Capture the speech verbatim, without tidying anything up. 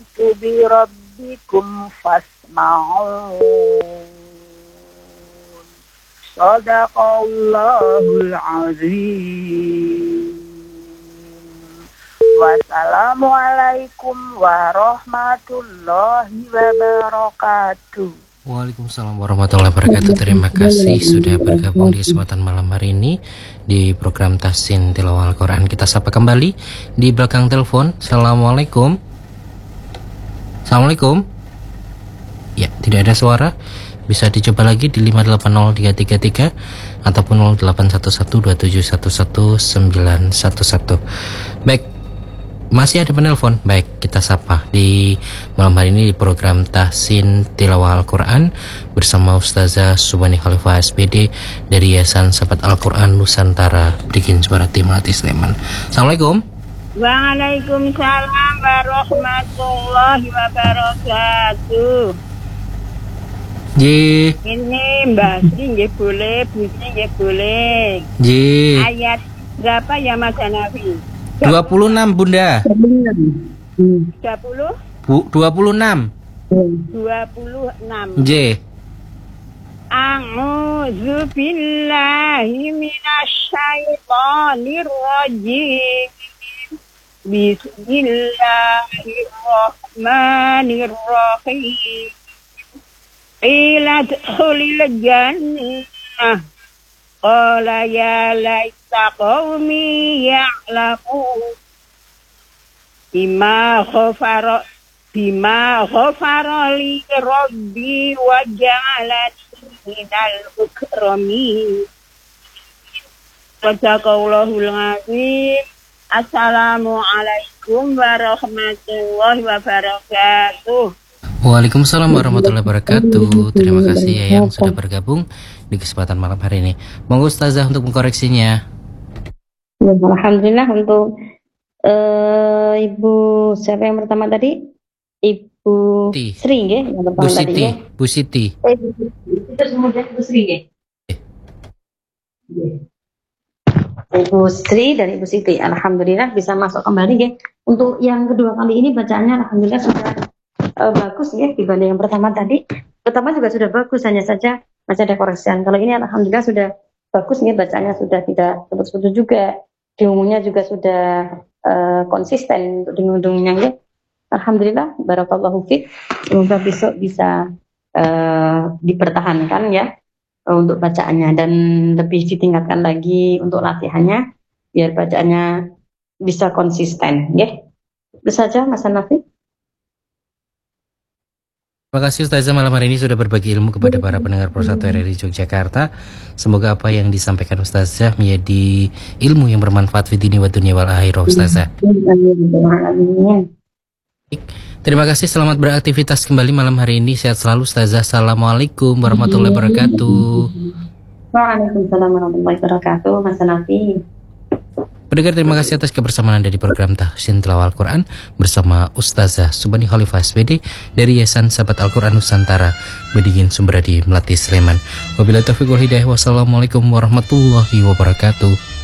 bi rabbikum fasma'un. Shadaqallahul azim. Wassalamualaikum warahmatullahi wabarakatuh. Waalaikumsalam warahmatullahi wabarakatuh. Terima kasih sudah bergabung di kesempatan malam hari ini di program Tahsin Tilawah Al-Quran. Kita sapa kembali di belakang telepon. Assalamualaikum. Assalamualaikum. Ya, tidak ada suara. Bisa dicoba lagi di lima delapan nol tiga tiga tiga ataupun nol delapan satu satu dua tujuh satu satu sembilan satu satu. Baik, masih ada penelpon. Baik, kita sapa di malam hari ini di program Tahsin Tilawah Al-Quran bersama Ustazah Subhani Khalifah S P D dari Yayasan Sahabat Al-Quran Nusantara Beringin Subarati Melati Sleman. Assalamualaikum. Waalaikumsalam warahmatullahi wabarakatuh. Ji. Ini Mbak Sri nggih boleh, Bu Sri nggih boleh. Ji. Ayat berapa ya Mas Hanafi? dua puluh enam Bunda. tiga puluh? Bu, dua puluh enam. dua puluh enam. J. A'udzu billahi minasyaitonir rajim. Bismillahirrahmanirrahim. Qila dkhulil jannah. Qala ya laita qaumi ya'lamun bima ghafara bima ghafara li rabbi wa ja'alani minal mukramin. Sadaqallahul azim. Assalamualaikum warahmatullahi wabarakatuh. Waalaikumsalam warahmatullahi wabarakatuh. Terima kasih ya yang sudah bergabung di kesempatan malam hari ini. Monggo Ustazah untuk mengkoreksinya. Alhamdulillah untuk uh, Ibu siapa yang pertama tadi? Ibu Siti. Sri nggih, yang pertama Bu tadi Siti. ya. Bu Siti. Eh, itu kemudian Ibu Sri nggih. Ibu Sri dan Ibu Siti. Alhamdulillah bisa masuk kembali nggih. Untuk yang kedua kali ini bacaannya alhamdulillah sudah uh, bagus ya dibanding yang pertama tadi. Pertama juga sudah bagus, hanya saja masih ada koreksian. Kalau ini alhamdulillah sudah bagus nih bacaannya, sudah tidak putus-putus juga. Diungnya juga sudah uh, konsisten untuk diungnya ya. Alhamdulillah, barakallahu fiik. Semoga besok bisa uh, dipertahankan ya uh, untuk bacaannya dan lebih ditingkatkan lagi untuk latihannya biar bacaannya bisa konsisten ya. Itu saja Mas Hanafi. Terima kasih Ustazah malam hari ini sudah berbagi ilmu kepada para pendengar Pro satu R R I Yogyakarta. Semoga apa yang disampaikan Ustazah menjadi ilmu yang bermanfaat fi dini wa dunya wal akhirah Ustazah. Terima kasih, selamat beraktivitas kembali malam hari ini. Sehat selalu Ustazah. Assalamualaikum warahmatullahi wabarakatuh. Waalaikumsalam warahmatullahi wabarakatuh Mas Hanafi. Pendengar, terima kasih atas kebersamaan Anda di program Tahsin Tilawah Al-Quran bersama Ustazah Subhani Khalifah S P D dari Yayasan Sahabat Al-Quran Nusantara Beringin Subarati Melati Sleman. Wabillahi taufiq wal hidayah. Wassalamualaikum warahmatullahi wabarakatuh.